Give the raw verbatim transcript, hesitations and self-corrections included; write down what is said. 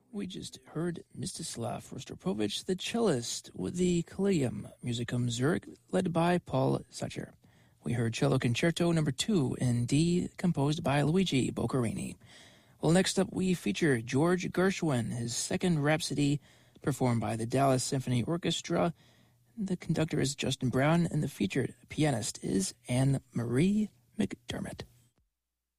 We just heard Mstislav Rostropovich, the cellist, with the Collegium Musicum Zurich, led by Paul Sucher. We heard Cello Concerto Number two in D, composed by Luigi Boccherini. Well, next up we feature George Gershwin, his second Rhapsody, performed by the Dallas Symphony Orchestra. The conductor is Justin Brown, and the featured pianist is Anne Marie McDermott.